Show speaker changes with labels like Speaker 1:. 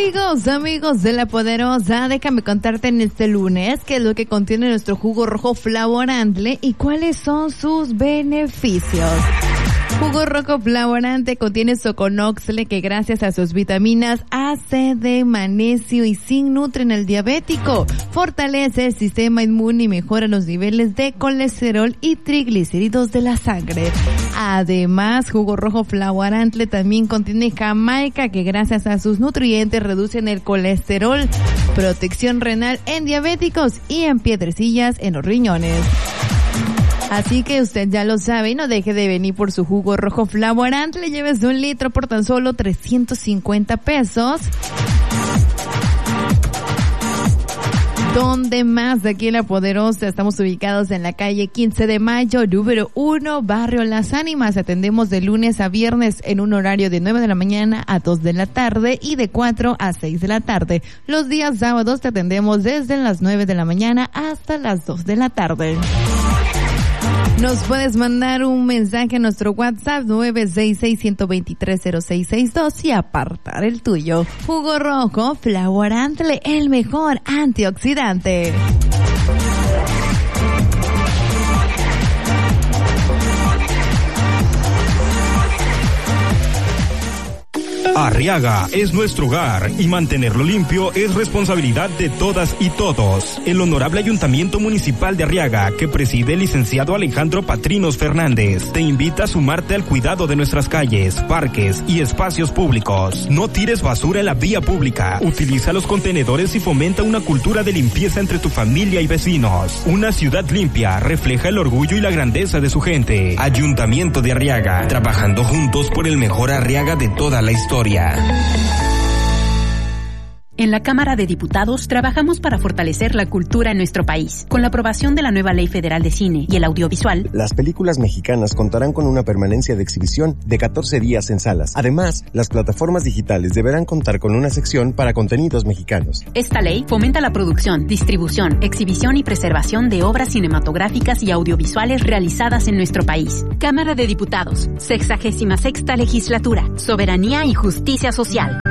Speaker 1: Amigos de La Poderosa, déjame contarte en este lunes qué es lo que contiene nuestro jugo rojo Flavorante y cuáles son sus beneficios. Jugo rojo Flavorante contiene soconoxle que gracias a sus vitaminas A, C, D, magnesio y zinc nutren al diabético, fortalece el sistema inmune y mejora los niveles de colesterol y triglicéridos de la sangre. Además, jugo rojo Flavorante también contiene jamaica que gracias a sus nutrientes reducen el colesterol, protección renal en diabéticos y en piedrecillas en los riñones. Así que usted ya lo sabe y no deje de venir por su jugo rojo Flavorante. Le lleves de 1 litro por tan solo 350 pesos. ¿Dónde más? De aquí en La Poderosa. Estamos ubicados en la calle 15 de Mayo, número 1, Barrio Las Ánimas. Atendemos de lunes a viernes en un horario de 9 de la mañana a 2 de la tarde y de 4 a 6 de la tarde. Los días sábados te atendemos desde las 9 de la mañana hasta las 2 de la tarde. Nos puedes mandar un mensaje a nuestro WhatsApp 966-123-0662 y apartar el tuyo. Jugo rojo Flavorante, el mejor antioxidante.
Speaker 2: Arriaga es nuestro hogar y mantenerlo limpio es responsabilidad de todas y todos. El Honorable Ayuntamiento Municipal de Arriaga, que preside el licenciado Alejandro Patrinos Fernández, te invita a sumarte al cuidado de nuestras calles, parques y espacios públicos. No tires basura en la vía pública, utiliza los contenedores y fomenta una cultura de limpieza entre tu familia y vecinos. Una ciudad limpia refleja el orgullo y la grandeza de su gente. Ayuntamiento de Arriaga, trabajando juntos por el mejor Arriaga de toda la historia.
Speaker 3: En la Cámara de Diputados trabajamos para fortalecer la cultura en nuestro país. Con la aprobación de la nueva Ley Federal de Cine y el Audiovisual,
Speaker 4: las películas mexicanas contarán con una permanencia de exhibición de 14 días en salas. Además, las plataformas digitales deberán contar con una sección para contenidos mexicanos.
Speaker 3: Esta ley fomenta la producción, distribución, exhibición y preservación de obras cinematográficas y audiovisuales realizadas en nuestro país. Cámara de Diputados, 66ª Legislatura, Soberanía y Justicia Social.